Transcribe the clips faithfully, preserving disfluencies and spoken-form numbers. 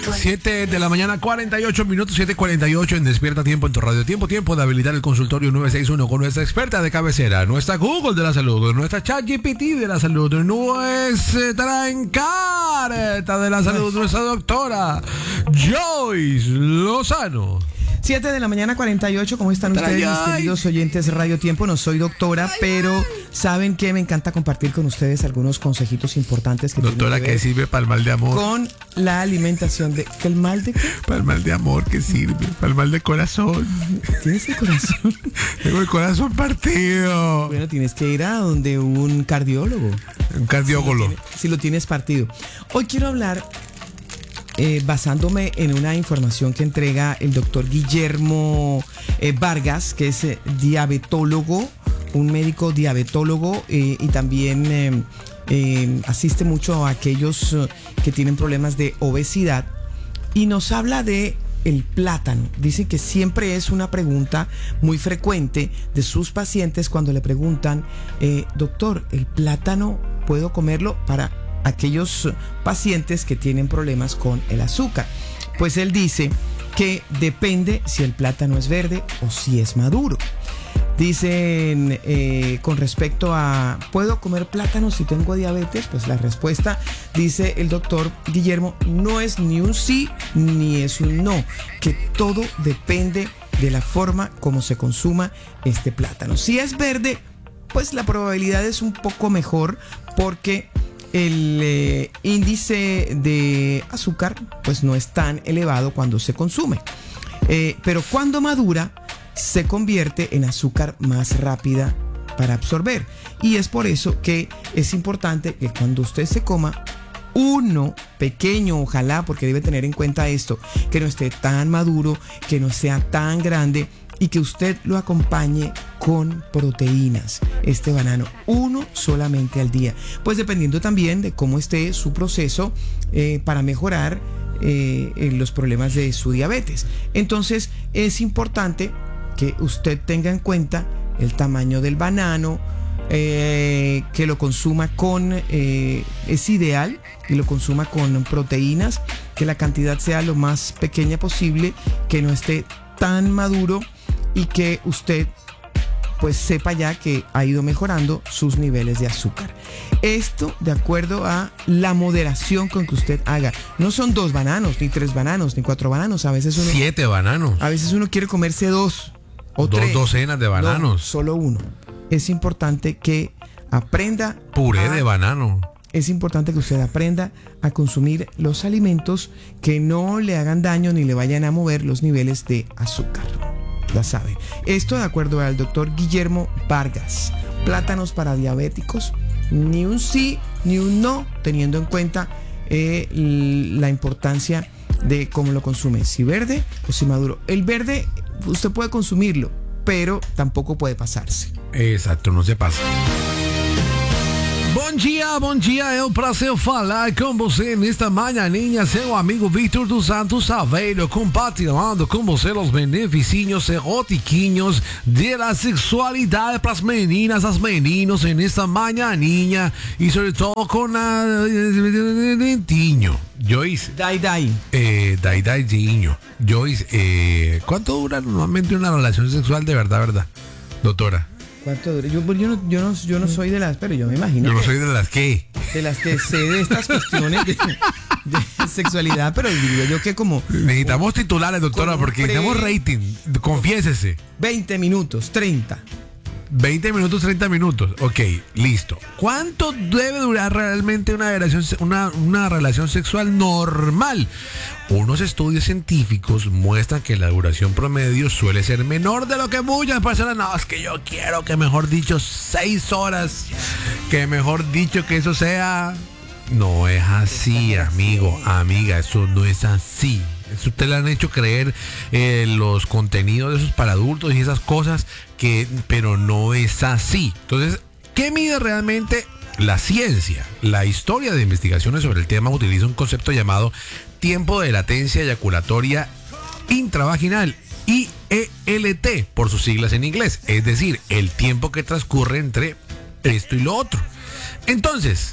siete de la mañana, cuarenta y ocho minutos, siete cuarenta y ocho en Despierta Tiempo en tu radio. Tiempo, tiempo de habilitar el consultorio nueve seis uno con nuestra experta de cabecera, nuestra Google de la salud, nuestra ChatGPT de la salud, nuestra Encarta de la salud, nuestra doctora Joyce Lozano. siete de la mañana, cuarenta y ocho. ¿Cómo están ustedes, mis queridos oyentes de Radio Tiempo? No soy doctora, pero ¿saben qué? Me encanta compartir con ustedes algunos consejitos importantes que doctora, tienen que ver ¿qué sirve para el mal de amor? Con la alimentación de... ¿Qué el mal de qué? Para el mal de amor, ¿qué sirve? Para el mal de corazón. ¿Tienes el corazón? Tengo el corazón partido. Bueno, tienes que ir a donde un cardiólogo. Un cardiólogo. Si lo, tiene, si lo tienes partido. Hoy quiero hablar... Eh, basándome en una información que entrega el doctor Guillermo eh, Vargas, que es eh, diabetólogo, un médico diabetólogo eh, y también eh, eh, asiste mucho a aquellos eh, que tienen problemas de obesidad, y nos habla de el plátano. Dice que siempre es una pregunta muy frecuente de sus pacientes cuando le preguntan, eh, doctor, ¿el plátano puedo comerlo? Para aquellos pacientes que tienen problemas con el azúcar. Pues él dice que depende si el plátano es verde o si es maduro. Dicen eh, con respecto a ¿puedo comer plátano si tengo diabetes? Pues la respuesta, dice el doctor Guillermo, no es ni un sí ni es un no, que todo depende de la forma como se consuma este plátano. Si es verde, pues la probabilidad es un poco mejor porque el eh, índice de azúcar pues no es tan elevado cuando se consume, eh, pero cuando madura se convierte en azúcar más rápida para absorber, y es por eso que es importante que cuando usted se coma uno pequeño, ojalá, porque debe tener en cuenta esto, que no esté tan maduro, que no sea tan grande, y que usted lo acompañe con proteínas, este banano, uno solamente al día, pues dependiendo también de cómo esté su proceso eh, para mejorar eh, los problemas de su diabetes. Entonces es importante que usted tenga en cuenta el tamaño del banano, eh, que lo consuma con, eh, es ideal que lo consuma con proteínas, que la cantidad sea lo más pequeña posible, que no esté tan maduro, y que usted pues sepa ya que ha ido mejorando sus niveles de azúcar. Esto de acuerdo a la moderación con que usted haga. No son dos bananos, ni tres bananos, ni cuatro bananos. A veces uno... Siete bananos. A veces uno quiere comerse dos o dos tres. docenas de bananos. No, solo uno. Es importante que aprenda... Puré a... de banano. Es importante que usted aprenda a consumir los alimentos que no le hagan daño ni le vayan a mover los niveles de azúcar. Ya sabe. Esto de acuerdo al doctor Guillermo Vargas. Plátanos para diabéticos, ni un sí ni un no, teniendo en cuenta eh, la importancia de cómo lo consume, si verde o si maduro. El verde usted puede consumirlo, pero tampoco puede pasarse. Exacto, no se pasa. Bom dia, bom dia, é um prazer falar com você nesta manhãinha, seu amigo Victor dos Santos Aveiro, compartilhando com você os benefícios erotiquinhos da sexualidade para as meninas, as meninos, nesta manhãinha, e sobre todo com a dentinho. Joyce. Dai, dai. Eh, dai, dai, dinho. Joyce, eh, ¿cuánto dura normalmente una relación sexual de verdad, verdad, doctora? ¿Cuánto dura? Yo, yo, no, yo, no, yo no soy de las, pero yo me imagino. Yo no que, soy de las que. De las que sé de estas cuestiones de, de sexualidad, pero diría yo que como... Necesitamos titulares, doctora, porque pre... necesitamos rating. Confiésese. veinte minutos, treinta. veinte minutos, treinta minutos. Ok, listo. ¿Cuánto debe durar realmente una relación, una, una relación sexual normal? Unos estudios científicos muestran que la duración promedio suele ser menor de lo que muchas personas. No, es que yo quiero que mejor dicho seis horas. Que mejor dicho que eso sea... No es así, amigo, amiga. Eso no es así. Eso usted le han hecho creer eh, los contenidos de esos para adultos y esas cosas, que, pero no es así. Entonces, ¿qué mide realmente la ciencia? La historia de investigaciones sobre el tema utiliza un concepto llamado tiempo de latencia eyaculatoria intravaginal, I E L T por sus siglas en inglés, es decir, el tiempo que transcurre entre esto y lo otro. Entonces,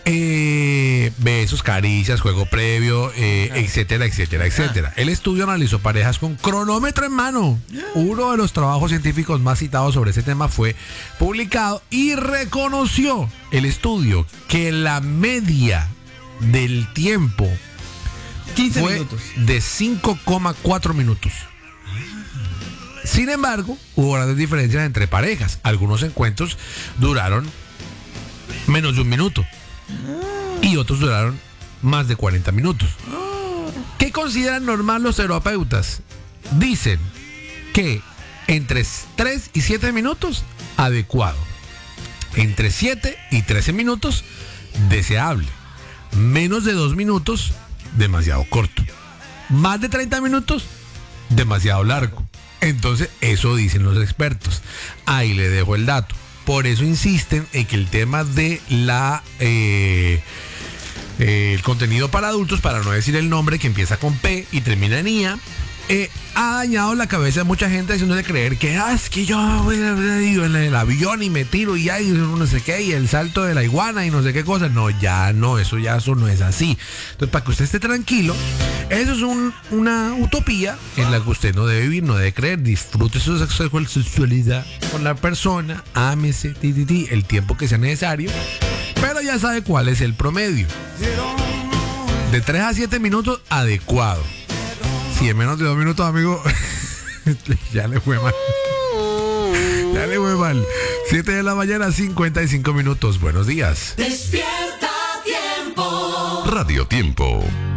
eh, besos, caricias, juego previo, eh, etcétera, etcétera, etcétera. El estudio analizó parejas con cronómetro en mano. Uno de los trabajos científicos más citados sobre ese tema fue publicado y reconoció el estudio que la media del tiempo quince fue minutos. de cinco coma cuatro minutos. Sin embargo, hubo grandes diferencias entre parejas. Algunos encuentros duraron menos de un minuto y otros duraron más de cuarenta minutos. ¿Qué consideran normal los terapeutas? Dicen que entre tres y siete minutos, adecuado. Entre siete y trece minutos, deseable. Menos de dos minutos, demasiado corto. Más de treinta minutos, demasiado largo. Entonces, eso dicen los expertos. Ahí le dejo el dato. Por eso insisten en que el tema de la eh, eh, el contenido para adultos, para no decir el nombre que empieza con P y termina en I A, eh, ha dañado la cabeza de mucha gente haciéndole creer que ah, es que yo voy en el avión y me tiro y hay no sé qué y el salto de la iguana y no sé qué cosa. No, ya no, eso ya eso no es así. Entonces, para que usted esté tranquilo, eso es un, una utopía en la que usted no debe vivir, no debe creer. Disfrute su sexualidad con la persona, ámese, ti, ti, ti, el tiempo que sea necesario, pero ya sabe cuál es el promedio. De tres a siete minutos, adecuado. Si en menos de dos minutos, amigo, ya le fue mal. Ya le fue mal. siete de la mañana, cincuenta y cinco minutos. Buenos días. Despierta Tiempo. Radio Tiempo.